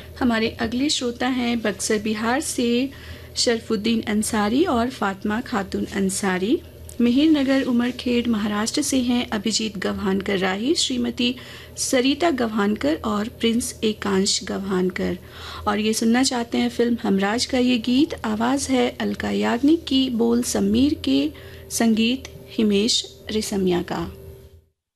हमारे अगले श्रोता हैं बक्सर बिहार से शरफुद्दीन अंसारी और फातिमा खातून अंसारी। मिहिर नगर उमरखेड़ महाराष्ट्र से हैं अभिजीत गव्हानकर राही, श्रीमती सरिता गव्हानकर और प्रिंस एकांश गव्हानकर। और ये सुनना चाहते हैं फिल्म हमराज का ये गीत। आवाज़ है अलका याग्निक की, बोल समीर के, संगीत हिमेश रेशमिया का।